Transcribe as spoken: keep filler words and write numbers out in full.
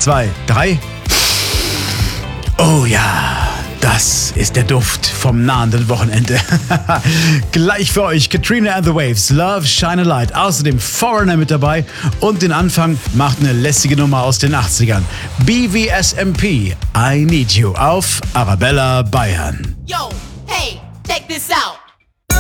zwei, drei. Oh ja, das ist der Duft vom nahenden Wochenende. Gleich für euch Katrina and the Waves, Love, Shine a Light. Außerdem Foreigner mit dabei und den Anfang macht eine lässige Nummer aus den achtzigern. B V S M P, I Need You auf Arabella Bayern. Yo!